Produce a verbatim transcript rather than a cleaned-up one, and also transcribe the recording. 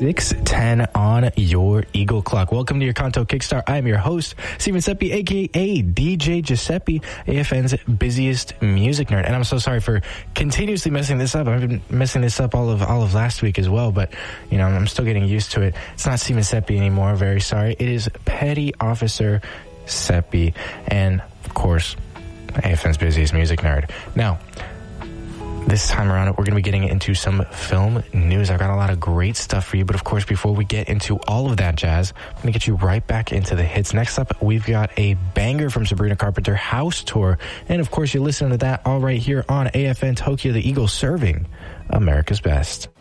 six ten on your Eagle Clock. Welcome to your Kanto Kickstart. I am your host, Steven Seppi, a k a. D J Giuseppe, A F N's busiest music nerd. And I'm so sorry for continuously messing this up. I've been messing this up all of all of last week as well, but, you know, I'm still getting used to it. It's not Steven Seppi anymore. Very sorry. It is Petty Officer Seppi. And, of course, A F N's busiest music nerd. Now, this time around, we're going to be getting into some film news. I've got a lot of great stuff for you, but of course, before we get into all of that jazz, I'm going to get you right back into the hits. Next up, we've got a banger from Sabrina Carpenter, House Tour, and of course, you're listening to that all right here on A F N Tokyo, the Eagle, serving America's best.